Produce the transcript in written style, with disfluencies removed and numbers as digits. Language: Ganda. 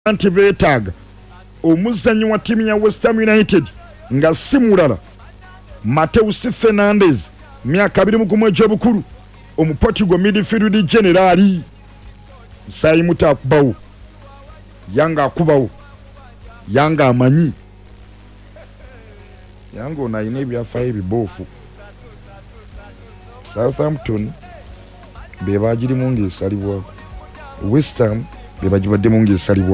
anti beetaaga omuzannyi wa ttiimu ya West Ham United nga si mulala Mateus Fernandes myaka 21 egy'obukulu omuportugal midfield generali Saimuta akubawo yanga akubawo yanga amanyi yanga ono alina ebyafaayo ebiboofu Southampton be baagirimu ng'esalibwako West Ham be bagibaddemu ng'esalibwako